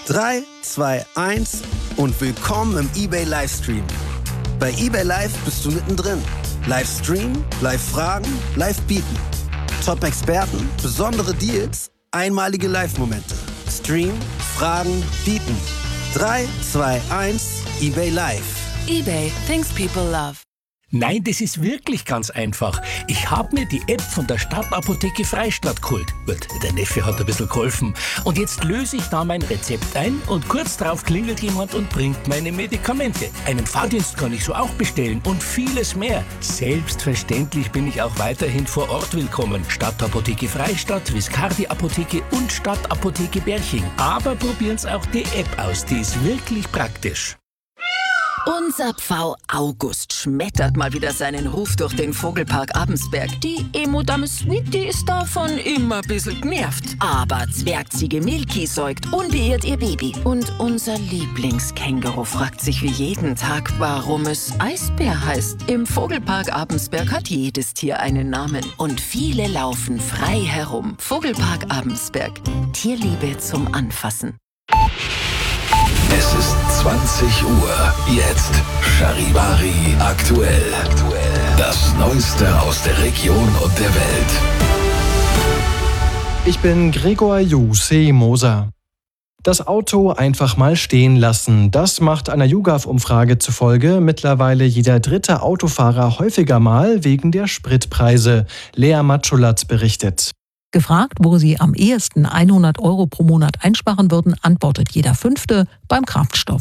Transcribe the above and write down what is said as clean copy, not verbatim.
3, 2, 1 und willkommen im eBay Livestream. Bei eBay Live bist du mittendrin. Live streamen, live fragen, live bieten. Top-Experten, besondere Deals, einmalige Live-Momente. Stream, fragen, bieten. 3, 2, 1, eBay Live. eBay, things people love. Nein, das ist wirklich ganz einfach. Ich habe mir die App von der Stadtapotheke Freistadt geholt. Gut, der Neffe hat ein bisschen geholfen. Und jetzt löse ich da mein Rezept ein und kurz darauf klingelt jemand und bringt meine Medikamente. Einen Fahrdienst kann ich so auch bestellen und vieles mehr. Selbstverständlich bin ich auch weiterhin vor Ort willkommen. Stadtapotheke Freistadt, Viscardi Apotheke und Stadtapotheke Berching. Aber probieren's auch die App aus, die ist wirklich praktisch. Unser Pfau August schmettert mal wieder seinen Ruf durch den Vogelpark Abensberg. Die Emo-Dame Sweetie ist davon immer ein bisschen genervt. Aber Zwergziege Milky säugt unbeirrt ihr Baby. Und unser Lieblingskänguru fragt sich wie jeden Tag, warum es Eisbär heißt. Im Vogelpark Abensberg hat jedes Tier einen Namen. Und viele laufen frei herum. Vogelpark Abensberg. Tierliebe zum Anfassen. Es ist 20 Uhr. Jetzt Charivari aktuell. Das Neueste aus der Region und der Welt. Ich bin Gregor Moser. Das Auto einfach mal stehen lassen. Das macht einer YouGov-Umfrage zufolge mittlerweile jeder dritte Autofahrer häufiger mal wegen der Spritpreise. Lea Matschulatz berichtet. Gefragt, wo sie am ehesten 100 € pro Monat einsparen würden, antwortet jeder Fünfte beim Kraftstoff.